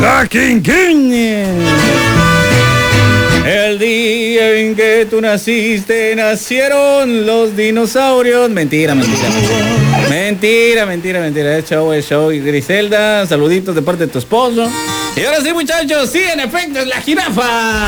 El día en que tú naciste, nacieron los dinosaurios. Mentira. Es show. Y Griselda, saluditos de parte de tu esposo. Y ahora sí, muchachos, sí, en efecto, es la jirafa.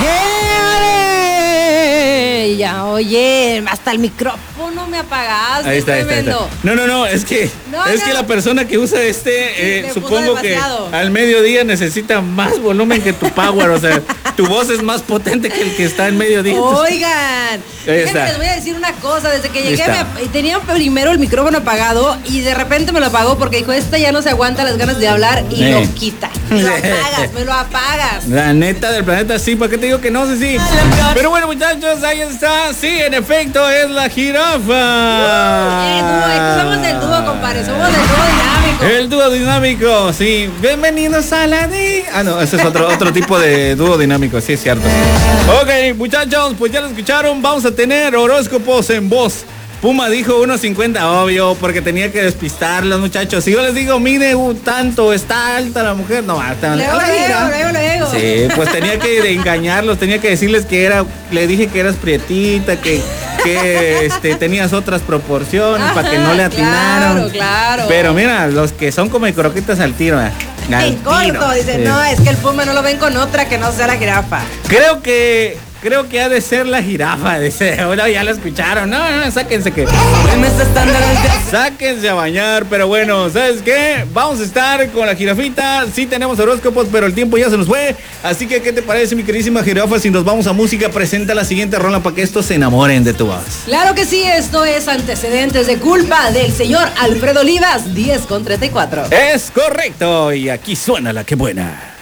Ya, oye, hasta el micrófono me apagaste. Ahí está. No, es que la persona que usa supongo que al mediodía necesita más volumen que tu power, o sea, tu voz es más potente que el que está en mediodía. Oigan, les voy a decir una cosa, desde que llegué tenía primero el micrófono apagado y de repente me lo apagó porque dijo, esta ya no se aguanta las ganas de hablar y lo quita. Me lo apagas. La neta del planeta, sí, ¿para qué te digo que no? Sí. Pero bueno, muchachos, ahí está, sí, en efecto, es la jirafa. Somos del dúo, compadre, somos del dúo dinámico. El dúo dinámico, sí. Bienvenidos a la no, ese es otro tipo de dúo dinámico, sí es cierto. Ok, muchachos, pues ya lo escucharon, vamos a tener horóscopos en voz. Puma dijo 1.50, obvio, porque tenía que despistarlos, muchachos. Si yo les digo, mide tanto, está alta la mujer, no, alta. Luego. Sí, pues tenía que engañarlos, tenía que decirles le dije que eras prietita, que tenías otras proporciones. Ajá, para que no le atinaron. Claro. Pero mira, los que son como croquetas al tiro. En corto, dice, sí. No, es que el Puma no lo ven con otra que no sea la jirafa. Creo que ha de ser la jirafa, dice. Bueno, ya lo escucharon. No, sáquense sáquense a bañar, pero bueno, ¿sabes qué? Vamos a estar con la jirafita. Sí tenemos horóscopos, pero el tiempo ya se nos fue. Así que, ¿qué te parece, mi queridísima jirafa? Si nos vamos a música, presenta la siguiente rola para que estos se enamoren de tu voz. Claro que sí, esto es Antecedentes de Culpa del señor Alfredo Olivas, 10:34. Es correcto, y aquí suena la que buena.